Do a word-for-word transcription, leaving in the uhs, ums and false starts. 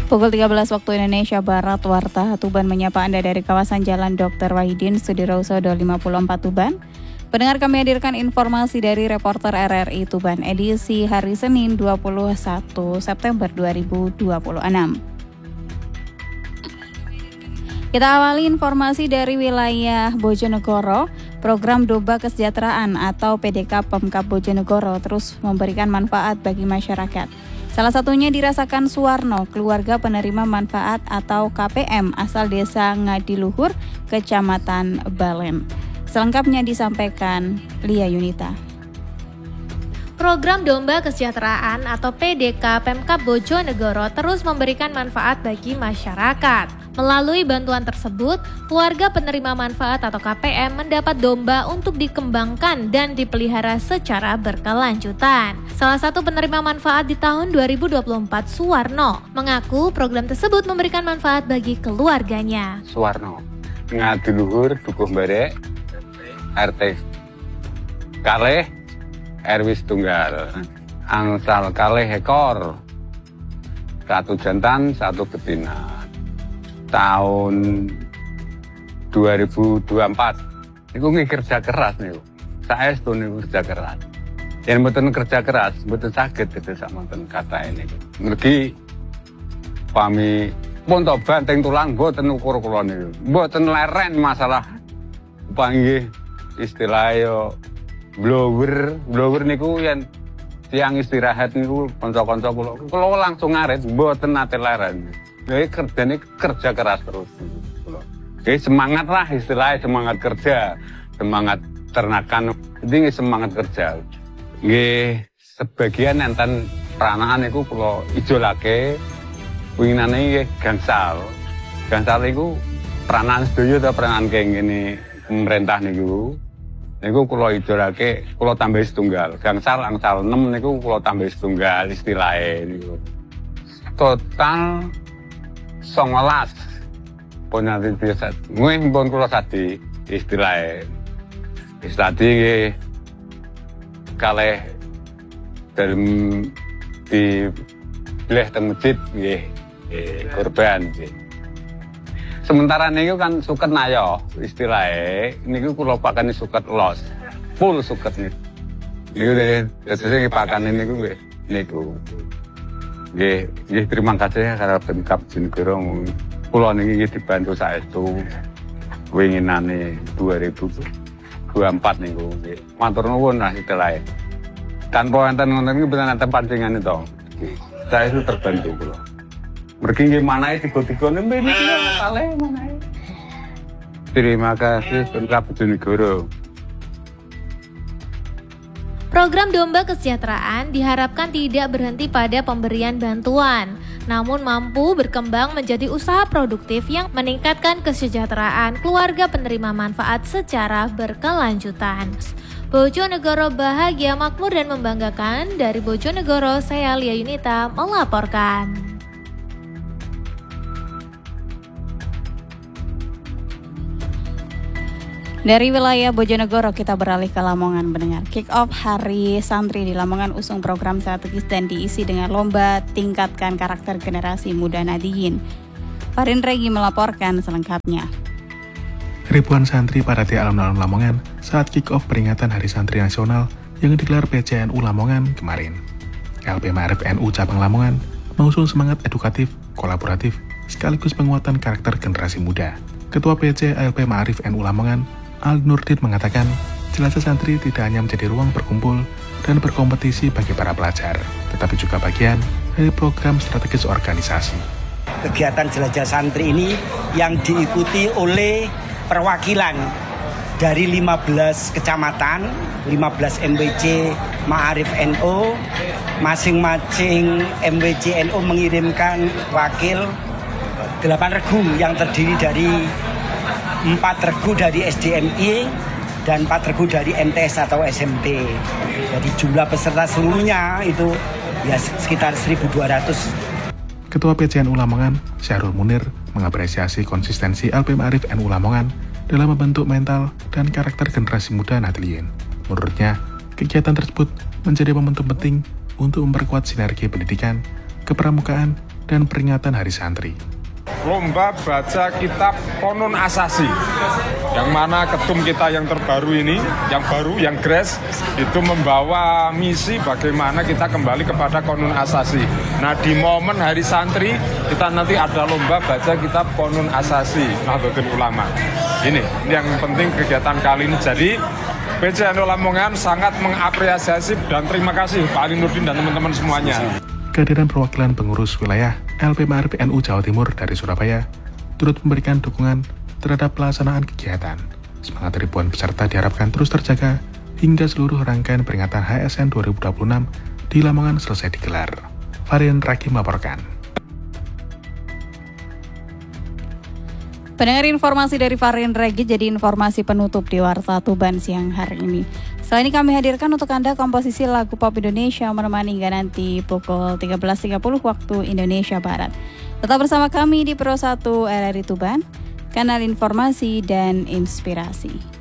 Pukul tiga belas waktu Indonesia Barat, Warta Tuban menyapa Anda dari kawasan Jalan Doktor Wahidin, Sudirohusodo lima puluh empat Tuban. Pendengar, kami hadirkan informasi dari reporter R R I Tuban edisi hari Senin dua puluh satu September dua ribu dua puluh enam. Kita awali informasi dari wilayah Bojonegoro. Program Domba Kesejahteraan atau P D K Pemkab Bojonegoro terus memberikan manfaat bagi masyarakat. Salah satunya dirasakan Suwarno, keluarga penerima manfaat atau K P M asal desa Ngadiluhur, Kecamatan Balen. Selengkapnya disampaikan Lia Yunita. Program Domba Kesejahteraan atau P D K Pemkab Bojonegoro terus memberikan manfaat bagi masyarakat. Melalui bantuan tersebut, keluarga penerima manfaat atau K P M mendapat domba untuk dikembangkan dan dipelihara secara berkelanjutan. Salah satu penerima manfaat di tahun dua ribu dua puluh empat, Suwarno, mengaku program tersebut memberikan manfaat bagi keluarganya. Suwarno, Ngadiluhur, Dukuh Barek, R T kalih R W setunggal, angsal kalih ekor, satu jantan, satu betina. Tahun dua ribu dua puluh empat, niku kerja keras niku. Saya itu niku kerja keras. Yang betul kerja keras, betul sakit itu sama ten kata ini. Mergi pami pun to banteng tulang boten ukur kula niku. Boten leren masalah panggih istilah yo blower, blower niku yen tiang istirahat niku kanca-kanca kula. Kula langsung ngaret mboten nate leren. Jadi kerjanya kerja keras terus. Jadi semangat lah istilahnya, semangat kerja, semangat ternakan, ini semangat kerja. Nggih, sebagian enten peranaan itu kalau ijolake, winginane nggih gangsal. Gangsal itu peranaan sedoyo atau peranaan kayak gini pemerintah niku. Niku kalau ijolake, kalau tambah setunggal. Gangsal angsal enam niku kalau tambah setunggal istilahnya niku. Total songolas punya biasa gue pun kulo tadi istilahnya tadi kalih dalam di belah teng masjid nggih korban nggih. Sementara niku kan suket nayo istilahnya niku kulo pakani suket los full suket niku niku dadi pakane niku nggih niku. Nggih, nggih terima kasih karena Pemkab Bojonegoro kula niki dibantu saestu winginane dua ribu dua puluh empat niku nggih. Matur nuwun lah istilahnya. Tanpa enten ngoten iki bener enten pancingan itu. Saya itu terbantu kula. Mergi nggih manahe tiga-tigane mriki kalih manahe. Terima kasih Pemkab Bojonegoro. Program Domba Kesejahteraan diharapkan tidak berhenti pada pemberian bantuan, namun mampu berkembang menjadi usaha produktif yang meningkatkan kesejahteraan keluarga penerima manfaat secara berkelanjutan. Bojonegoro bahagia, makmur, dan membanggakan. Dari Bojonegoro, saya Lia Yunita melaporkan. Dari wilayah Bojonegoro kita beralih ke Lamongan, mendengar. Kick off Hari Santri di Lamongan usung program strategis dan diisi dengan lomba tingkatkan karakter generasi muda Nadiyin. Farin Regi melaporkan selengkapnya. Ribuan santri pada alun-alun Lamongan saat kick off peringatan Hari Santri Nasional yang digelar P C N U Lamongan kemarin. L P Ma'arif N U Cabang Lamongan mengusung semangat edukatif, kolaboratif, sekaligus penguatan karakter generasi muda. Ketua P C L P Ma'arif N U Lamongan, Al Nurdin, mengatakan, jelajah santri tidak hanya menjadi ruang berkumpul dan berkompetisi bagi para pelajar, tetapi juga bagian dari program strategis organisasi. Kegiatan jelajah santri ini yang diikuti oleh perwakilan dari lima belas kecamatan, lima belas M W C Ma'arif N U, masing-masing M W C N U mengirimkan wakil delapan regu yang terdiri dari empat regu dari S D M I dan empat regu dari M T S atau S M P. Jadi jumlah peserta seluruhnya itu ya sekitar seribu dua ratus. Ketua P C N U Lamongan, Syahrul Munir, mengapresiasi konsistensi L P Ma'arif N U Lamongan dalam membentuk mental dan karakter generasi muda Nahdliyin. Menurutnya, kegiatan tersebut menjadi momentum penting untuk memperkuat sinergi pendidikan, kepramukaan, dan peringatan Hari Santri. Lomba baca kitab Konun Asasi, yang mana ketum kita yang terbaru ini, yang baru, yang Gres, itu membawa misi bagaimana kita kembali kepada Konun Asasi. Nah, di momen Hari Santri, kita nanti ada lomba baca kitab Konun Asasi Nahdlatul Ulama. Ini yang penting kegiatan kali ini. Jadi P C N U Lamongan sangat mengapresiasi dan terima kasih Pak Ali Nurdin dan teman-teman semuanya. Kehadiran perwakilan pengurus wilayah L P Ma'arif N U Jawa Timur dari Surabaya turut memberikan dukungan terhadap pelaksanaan kegiatan. Semangat ribuan peserta diharapkan terus terjaga hingga seluruh rangkaian peringatan H S N dua ribu dua puluh enam di Lamongan selesai digelar. Varian Raki melaporkan. Pendengar, informasi dari Varian Regi jadi informasi penutup di Warta Tuban siang hari ini. Setelah ini kami hadirkan untuk Anda komposisi lagu pop Indonesia menemani hingga nanti pukul tiga belas tiga puluh waktu Indonesia Barat. Tetap bersama kami di Pro satu R R I Tuban, kanal informasi dan inspirasi.